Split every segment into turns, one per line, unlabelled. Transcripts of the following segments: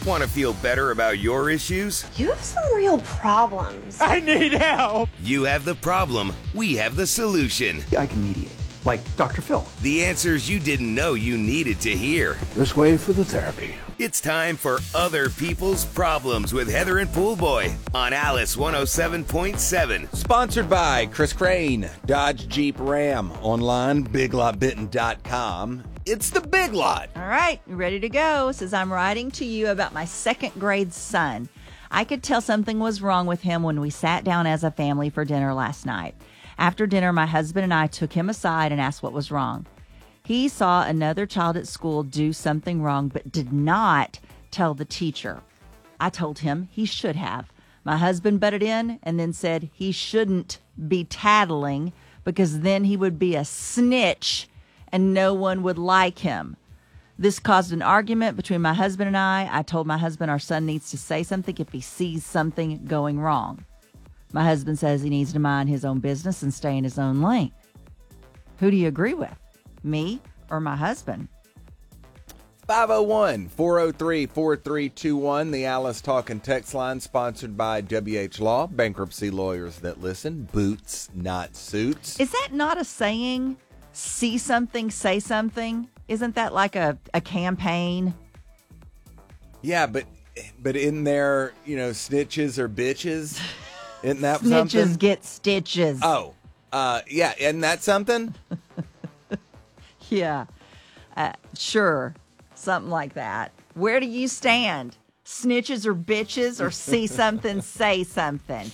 Want to feel better about your issues?
You have some real problems.
I need help.
You have the problem, we have the solution.
I can mediate, like Dr. Phil.
The answers you didn't know you needed to hear.
This way for the therapy.
It's time for Other People's Problems with Heather and Poolboy on Alice 107.7.
Sponsored by Chris Crane, Dodge Jeep Ram, online, biglotbitten.com. It's the Big Lot.
All right, you ready to go? Says, I'm writing to you about my second grade son. I could tell something was wrong with him when we sat down as a family for dinner last night. After dinner, my husband and I took him aside and asked what was wrong. He saw another child at school do something wrong, but did not tell the teacher. I told him he should have. My husband butted in and then said he shouldn't be tattling because then he would be a snitch and no one would like him. This caused an argument between my husband and I. I told my husband our son needs to say something if he sees something going wrong. My husband says he needs to mind his own business and stay in his own lane. Who do you agree with? Me or my husband?
501-403-4321, the Alice Talking text line, sponsored by WH Law, bankruptcy lawyers that listen, boots, not suits.
Is that not a saying? See something, say something? Isn't that like a campaign?
Yeah, but in there, snitches or bitches, isn't that
Snitches
something?
get stitches.
Oh, yeah, isn't that something?
Yeah, sure. Something like that. Where do you stand? Snitches or bitches, or see something, say something?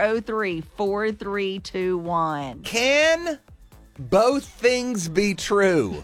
403-4321.
Can both things be true?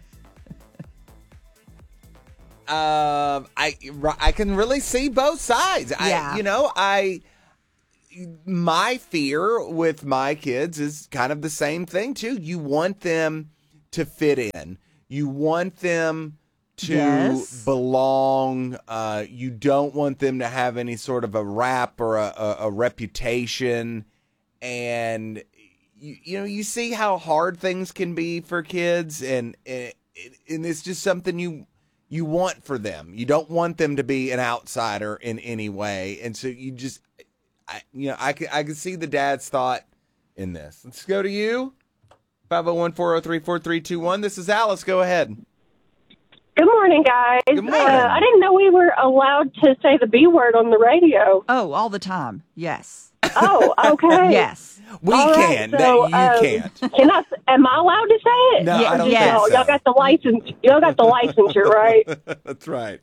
I can really see both sides.
Yeah.
My fear with my kids is kind of the same thing too. You want them to fit in. You want them to belong. You don't want them to have any sort of a rap or a reputation. And you see how hard things can be for kids, and it's just something you want for them. You don't want them to be an outsider in any way, and so you just, I can see the dad's thought in this. Let's go to you. 501-403-4321. This is Alice. Go ahead.
Good morning, guys.
Good morning.
I didn't know we were allowed to say the B word on the radio.
Oh, all the time. Yes.
Oh, okay.
Yes.
We
All right,
can.
so,
You can't.
Am I allowed to say it?
No, I don't
yes.
think so.
Y'all got the license. Y'all got the licensure, right?
That's right.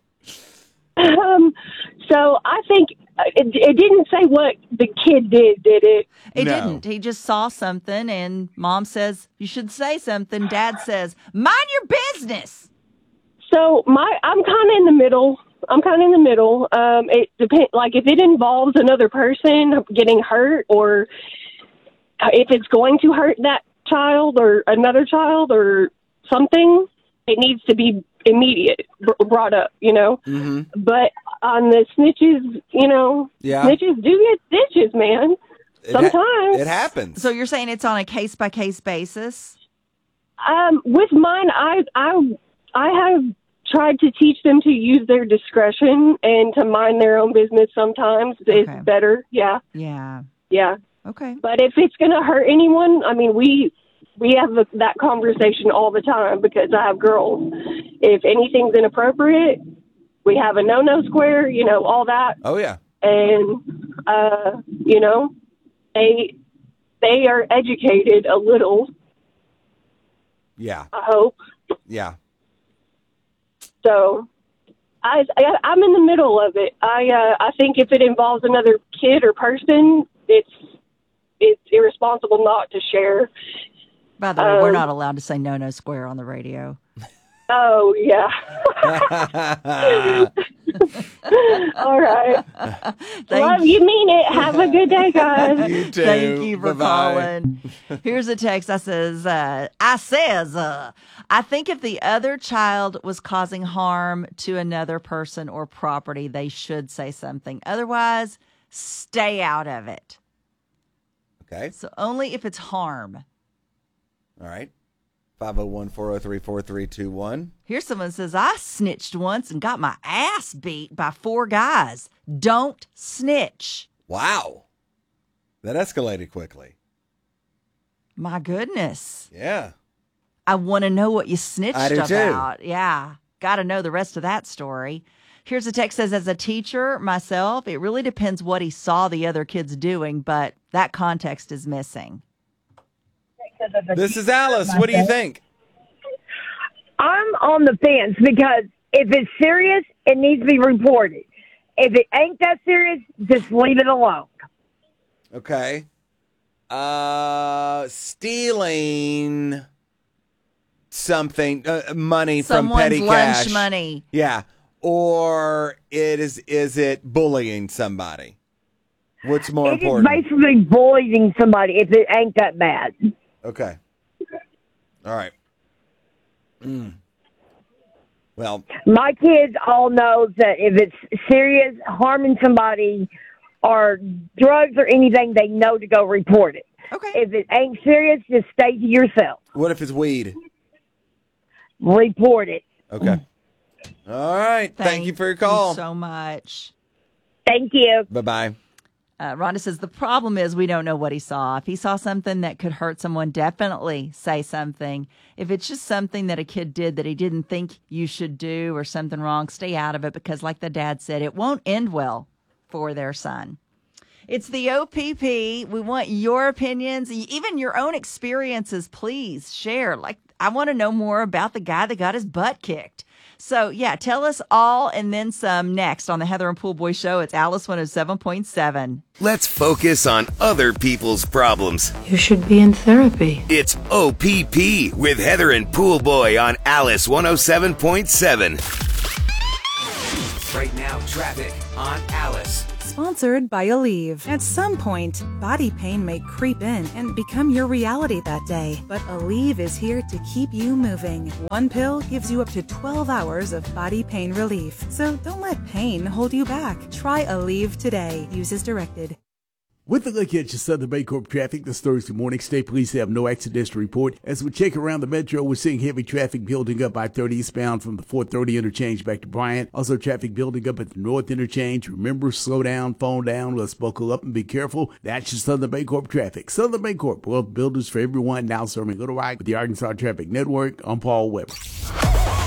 So I think it didn't say what the kid did it?
It
No.
didn't. He just saw something, and Mom says, you should say something. Dad says, mind your business.
So I'm kind of in the middle. It depends. Like if it involves another person getting hurt, or if it's going to hurt that child or another child or something, it needs to be immediate brought up.
Mm-hmm.
But on the snitches,
Yeah.
snitches do get stitches, man. Sometimes
It happens.
So you're saying it's on a case-by-case basis?
With mine, I have tried to teach them to use their discretion and to mind their own business. Sometimes
Okay.
it's better. Yeah.
Yeah. Okay.
But if it's going to hurt anyone, I mean, we have that conversation all the time because I have girls. If anything's inappropriate, we have a no-no square, all that.
Oh, yeah.
And, they are educated a little,
Yeah.
I hope.
Yeah.
So I'm in the middle of it. I think if it involves another kid or person, it's irresponsible not to share.
By the way, we're not allowed to say no square on the radio.
Oh, yeah. All right. Love you, mean it. Have a good day, guys.
You too.
Thank you for
Bye-bye.
calling. Here's a text. I think if the other child was causing harm to another person or property, they should say something. Otherwise, stay out of it.
Okay.
So only if it's harm.
All right. 501-403-4321.
Here's someone that says, I snitched once and got my ass beat by 4 guys. Don't snitch.
Wow. That escalated quickly.
My goodness.
Yeah.
I want to know what you snitched
I do
about. Too. Yeah. Got to know the rest of that story. Here's a text that says, as a teacher myself, it really depends what he saw the other kids doing, but that context is missing.
This is Alice. What do you think?
I'm on the fence because if it's serious, it needs to be reported. If it ain't that serious, just leave it alone.
Okay. Stealing something, money from petty
lunch
cash.
money.
Yeah. Or is it bullying somebody? What's more important?
It is basically bullying somebody if it ain't that bad.
Okay. All right. Well,
my kids all know that if it's serious, harming somebody or drugs or anything, they know to go report it.
Okay.
If it ain't serious, just stay to yourself.
what if it's weed?
Report it.
Okay. All right. Thank you for your call.
You so much.
Thank you.
Bye-bye.
Rhonda says, the problem is we don't know what he saw. If he saw something that could hurt someone, definitely say something. If it's just something that a kid did that he didn't think you should do or something wrong, stay out of it because like the dad said, it won't end well for their son. It's the OPP. We want your opinions, even your own experiences. Please share. Like, I want to know more about the guy that got his butt kicked. So, yeah, tell us all and then some next on the Heather and Pool Boy Show. It's Alice 107.7.
Let's focus on other people's problems.
You should be in therapy.
It's OPP with Heather and Pool Boy on Alice 107.7. Right now, traffic on Alice.
Sponsored by Aleve. At some point, body pain may creep in and become your reality that day. But Aleve is here to keep you moving. One pill gives you up to 12 hours of body pain relief. So don't let pain hold you back. Try Aleve today. Use as directed.
With a look at your Southern Baycorp traffic this Thursday morning, State Police have no accidents to report. As we check around the metro, we're seeing heavy traffic building up I-30 eastbound from the 430 interchange back to Bryant. Also traffic building up at the North interchange. Remember, slow down, phone down, let's buckle up and be careful. That's your Southern Baycorp traffic. Southern Baycorp, world builders for everyone, now serving Little Rock with the Arkansas Traffic Network. I'm Paul Weber.